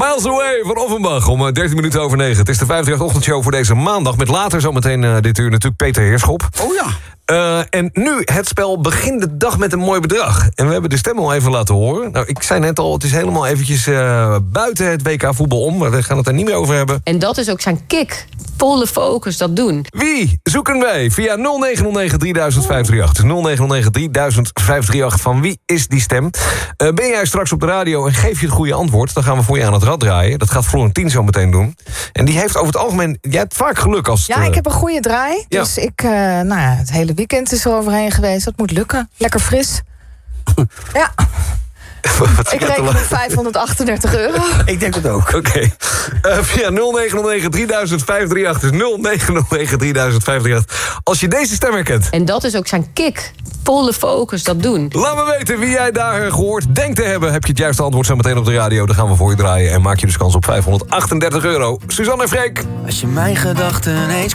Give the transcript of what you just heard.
Miles Away van Offenbach om 13 minuten over 9. Het is de 538-ochtendshow voor deze maandag. Met later zometeen dit uur natuurlijk Peter Heerschop. Oh ja. En nu het spel Begin de Dag met een Mooi Bedrag. En we hebben de stem al even laten horen. Nou, ik zei net al, het is helemaal eventjes buiten het WK voetbal om. Maar we gaan het er niet meer over hebben. En dat is ook zijn kick. Volle focus, dat doen. Wie zoeken wij? Via 0909-3058. Dus 0909-3058. Van wie is die stem? Ben jij straks op de radio en geef je het goede antwoord... dan gaan we voor je aan het rad draaien. Dat gaat Florentien zo meteen doen. En die heeft over het algemeen... Jij hebt vaak geluk als... Ja, ik heb een goede draai. Ja. Dus het hele weekend is er overheen geweest. Dat moet lukken. Lekker fris. Ja. Ik reken op €538. Ik denk het ook. Oké. Via 0909-3058. Dus 0909-3058. Als je deze stem herkent. En dat is ook zijn kick. Volle focus, dat doen. Laat me weten wie jij daar gehoord denkt te hebben. Heb je het juiste antwoord zo meteen op de radio. Dan gaan we voor je draaien. En maak je dus kans op €538. Suzanne en Freek. Als je mijn gedachten eens